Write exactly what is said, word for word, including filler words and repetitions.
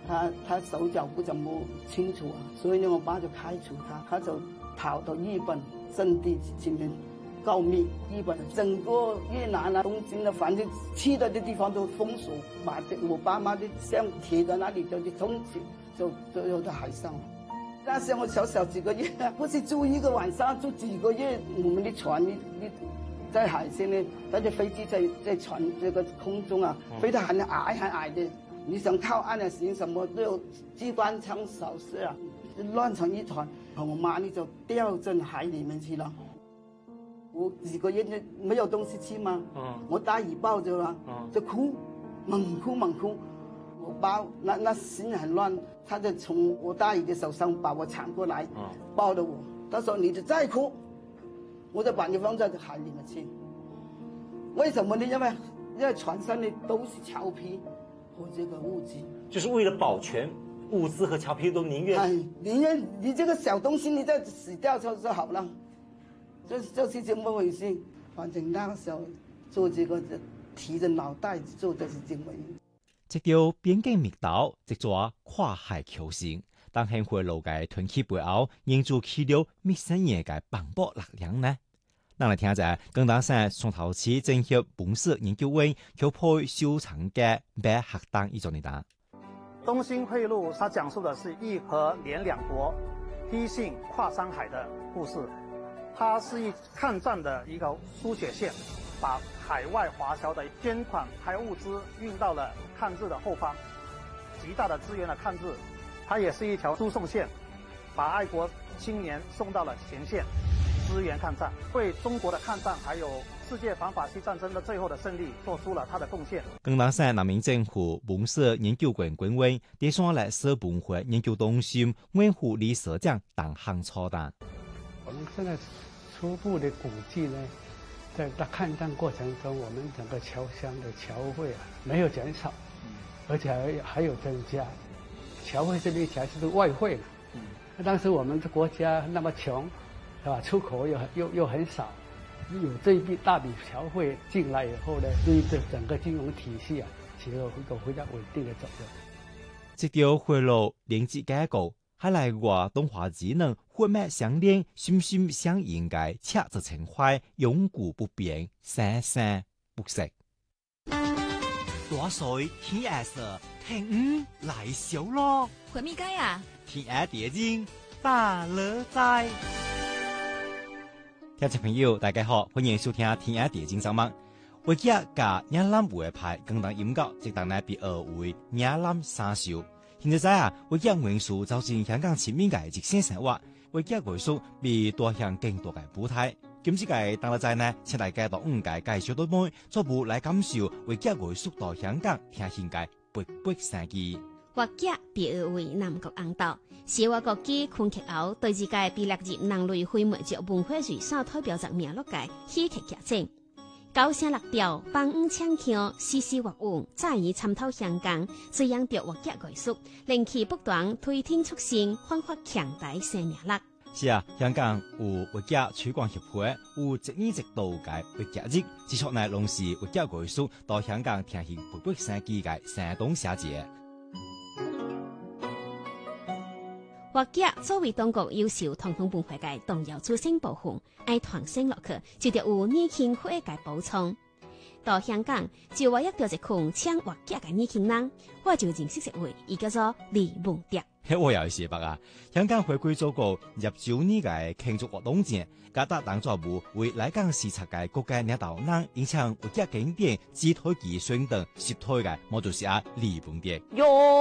他他手腳不怎麼清楚啊，所以呢，我爸就開除他，他就跑到日本陣地前面告密。日本整個越南啊、東京啊，反正去的的地方都封鎖，把我爸媽的像貼在那裏就就通緝，就就有到海上了。那時候我小小幾個月，不是住一個晚上，住幾個月，我們的船你你在海上呢，那隻飛機在在船這個空中啊，飛得很矮很矮的。你想靠岸的行什麼都有機關槍掃射啊，亂成一團。我媽呢就掉進海裡面去了。我幾個月就沒有東西吃嘛，嗯、我大姨抱着啊，嗯、就哭，猛哭猛哭。我爸那那心很亂，他就從我大姨的手上把我搶過來，嗯、抱着我。他說：“你就再哭，我就把你放在海裡面去。”為什麼呢？因為因為船上呢都是蕎皮。我這個物資就是為了保全物資和蕎皮都寧願， 哎，寧願你這個小東西你再死掉就就好了，就就是這麼回事。反正那個時候做這個就提着腦袋做的是這麼。 這條邊境密道，即做跨海求生，當幸回路嘅屯起背後，營造起了密生嘢嘅磅礴力量呢？咱來聽下廣東省松頭市政協本色研究院調配收藏嘅白學堂一種嚟答。 東興匯路，它講述的是義和聯兩國批信跨山海的故事。它是一抗戰的一個輸血線，把海外華僑的捐款還有物資運到了抗日的後方，極大的支援了抗日。它也是一條輸送線，把愛國青年送到了前線。支援抗戰，為中國的抗戰還有世界反法西戰爭的最後的勝利做出了他的貢獻。 廣東省人民政府本色研究院官員第三來社本會研究中心院副理事長鄧行初答： 我們現在初步的估計呢，在在抗戰過程中，我們整個僑鄉的僑匯啊沒有減少，而且還還有增加。僑匯這邊起來就是外匯嘛，嗯，當時我們的國家那麼窮。是吧？出口又又又很少，有這一筆大筆僑匯進來以後呢，對這整個金融體系啊，起了一個非常穩定的作用。 這條匯路連接結構，還來話東華智能貨脈相連，心心相印嘅赤子情懷，永固不變，生生不息。大水天涯色，聽雨來小咯。 回咪街啊？ 天涯蝶音大樂在。聽眾朋友，大家好，歡迎收聽《天涯蝶經》節目。為咗加亞蘭會派更多音樂，即當呢被稱為亞蘭三秀。現在在啊，為咗元素走進香港前面嘅極限生活，為咗元素被多向更多嘅舞台。今次嘅當日在呢，請大家到五屆介紹到妹，逐步來感受為咗元素到香港聽現嘅勃勃生機。 或者被稱為南國紅豆，是我國基昆曲後對自界被列入人類非物質文化遺產代表作名錄嘅戲劇劇情。九聲六調，幫五唱腔，絲絲樂韻，再以參透香港，滋養着或者藝術，令其不斷推天出新，煥發強大生命力。 是啊，香港有或者推廣協會，有一年一度嘅或者日，接觸內容是或者藝術到香港聽現勃勃生機嘅山東小節。或者作為當局優秀傳統文化嘅重要組成部分，愛傳承落去，就得有年輕會嘅補充。到香港就我一條一群唱或者嘅年輕人，我就認識一位，伊叫做李夢蝶。 我又是白啊！香港回歸祖國入九年嘅慶祝活動前，加達當作務為來港視察嘅國家領導人，影響或者經典指推技宣等攝推嘅，我就是阿李夢蝶。